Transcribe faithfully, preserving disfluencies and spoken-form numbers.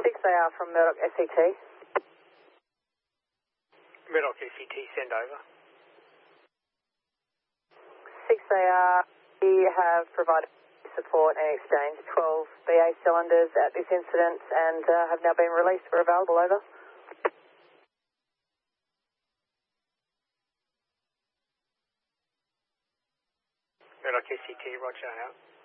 six A R from Murdoch S E T. Murdoch S E T, send over. six A R, we have provided support and exchanged twelve B A cylinders at this incident and uh, have now been released for available, over. Murdoch S E T, roger, out.